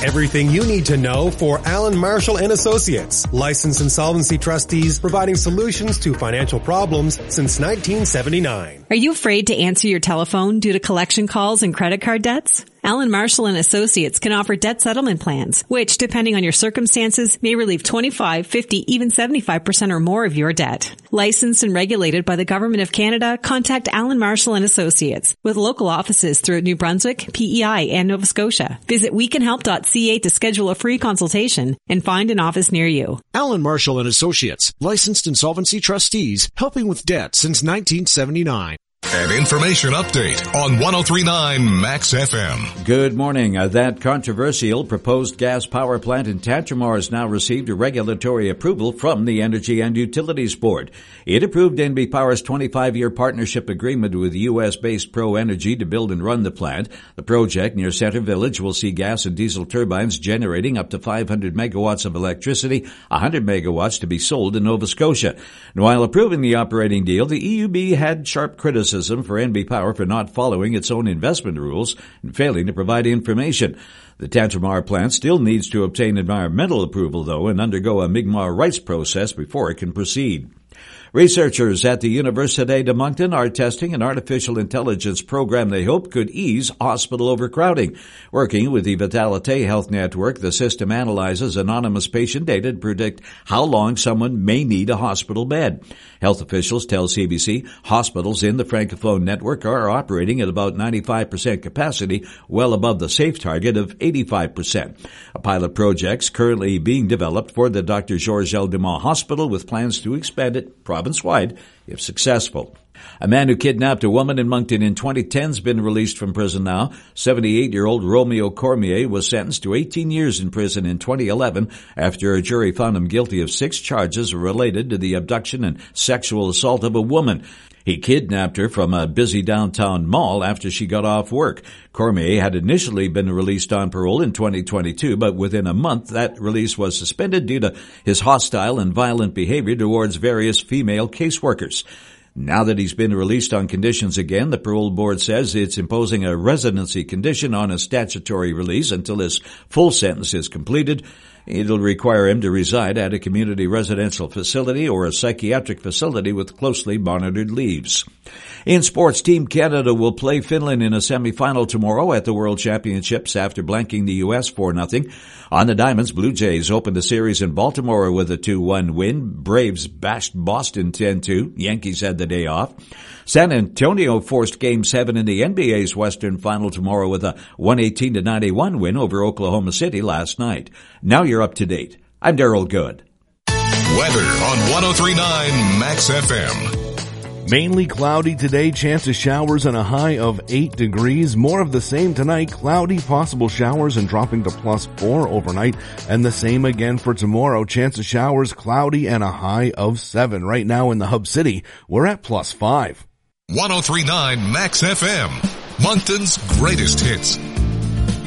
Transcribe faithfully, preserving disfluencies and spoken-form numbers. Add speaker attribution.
Speaker 1: Everything you need to know for Allen Marshall and Associates, licensed insolvency trustees providing solutions to financial problems since nineteen seventy-nine.
Speaker 2: Are you afraid to answer your telephone due to collection calls and credit card debts? Allen Marshall and Associates can offer debt settlement plans, which, depending on your circumstances, may relieve twenty-five, fifty, even seventy-five percent or more of your debt. Licensed and regulated by the Government of Canada, contact Allen Marshall and Associates with local offices throughout New Brunswick, P E I, and Nova Scotia. Visit we can help dot c a to schedule a free consultation and find an office near you.
Speaker 3: Allen Marshall and Associates, licensed insolvency trustees, helping with debt since nineteen seventy-nine.
Speaker 4: An information update on one oh three point nine Max F M.
Speaker 5: Good morning. Uh, that controversial proposed gas power plant in Tantramar has now received a regulatory approval from the Energy and Utilities Board. It approved N B Power's twenty-five-year partnership agreement with U S-based Pro Energy to build and run the plant. The project near Centre Village will see gas and diesel turbines generating up to five hundred megawatts of electricity, one hundred megawatts to be sold in Nova Scotia. And while approving the operating deal, the E U B had sharp criticism for N B Power for not following its own investment rules and failing to provide information. The Tantramar plant still needs to obtain environmental approval, though, and undergo a Mi'kmaq rights process before it can proceed. Researchers at the Université de Moncton are testing an artificial intelligence program they hope could ease hospital overcrowding. Working with the Vitalité Health Network, the system analyzes anonymous patient data to predict how long someone may need a hospital bed. Health officials tell C B C hospitals in the Francophone network are operating at about ninety-five percent capacity, well above the safe target of eighty-five percent. A pilot project's currently being developed for the Doctor Georges L. Dumont Hospital with plans to expand it province-wide if successful. A man who kidnapped a woman in Moncton in twenty ten has been released from prison now. seventy-eight-year-old Romeo Cormier was sentenced to eighteen years in prison in twenty eleven after a jury found him guilty of six charges related to the abduction and sexual assault of a woman. He kidnapped her from a busy downtown mall after she got off work. Cormier had initially been released on parole in twenty twenty-two, but within a month that release was suspended due to his hostile and violent behavior towards various female caseworkers. Now that he's been released on conditions again, the parole board says it's imposing a residency condition on a statutory release until his full sentence is completed. It'll require him to reside at a community residential facility or a psychiatric facility with closely monitored leaves. In sports, Team Canada will play Finland in a semifinal tomorrow at the World Championships after blanking the U S four nothing. On the Diamonds, Blue Jays opened the series in Baltimore with a two one win. Braves bashed Boston ten two. Yankees had the day off. San Antonio forced Game seven in the N B A's Western Final tomorrow with a one eighteen to ninety-one win over Oklahoma City last night. Now you're up to date. I'm Darryl Good.
Speaker 4: Weather on one oh three point nine Max F M.
Speaker 6: Mainly cloudy today, chance of showers and a high of eight degrees. More of the same tonight, cloudy, possible showers and dropping to plus four overnight. And the same again for tomorrow, chance of showers, cloudy and a high of seven. Right now in the Hub City, we're at plus five.
Speaker 4: one oh three point nine Max F M, Moncton's greatest hits.